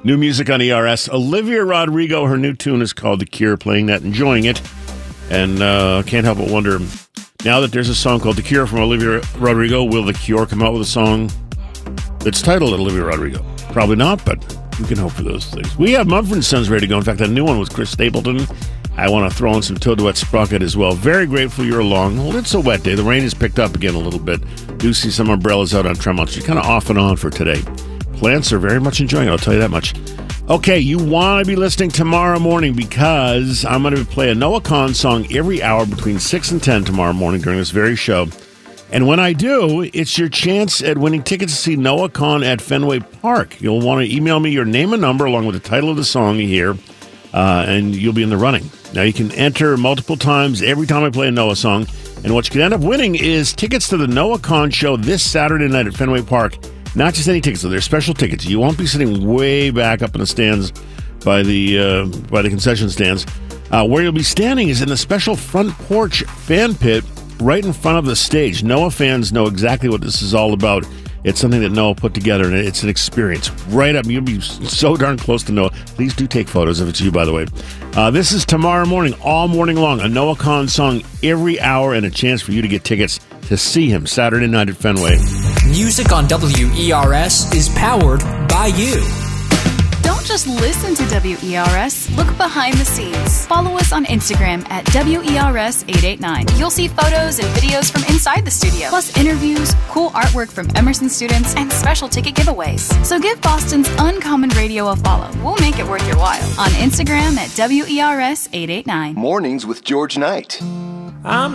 New music on ERS. Olivia Rodrigo, her new tune is called The Cure, playing that, enjoying it. And can't help but wonder, now that there's a song called The Cure from Olivia Rodrigo, will The Cure come out with a song that's titled Olivia Rodrigo? Probably not, but we can hope for those things. We have Mumford & Sons ready to go. In fact, a new one with Chris Stapleton. I want to throw in some Toad Wet Sprocket as well. Very grateful you're along. Well, it's a wet day. The rain has picked up again a little bit. Do see some umbrellas out on Tremont Street. Kind of off and on for today. Plants are very much enjoying it, I'll tell you that much. Okay, you want to be listening tomorrow morning because I'm going to play a Noah Kahan song every hour between 6 and 10 tomorrow morning during this very show. And when I do, it's your chance at winning tickets to see Noah Kahan at Fenway Park. You'll want to email me your name and number along with the title of the song you hear, and you'll be in the running. Now, you can enter multiple times every time I play a Noah song, and what you can end up winning is tickets to the Noah Kahan show this Saturday night at Fenway Park. Not just any tickets, though. They're special tickets. You won't be sitting way back up in the stands by the concession stands. Where you'll be standing is in the special front porch fan pit right in front of the stage. Noah fans know exactly what this is all about. It's something that Noah put together, and it's an experience. Right up. You'll be so darn close to Noah. Please do take photos if it's you, by the way. This is tomorrow morning, all morning long. A Noah Kahan song every hour and a chance for you to get tickets to see him Saturday night at Fenway. Music on WERS is powered by you. Don't just listen to WERS. Look behind the scenes. Follow us on Instagram at WERS889. You'll see photos and videos from inside the studio, plus interviews, cool artwork from Emerson students, and special ticket giveaways. So give Boston's Uncommon Radio a follow. We'll make it worth your while on Instagram at WERS889. Mornings with George Knight. I'm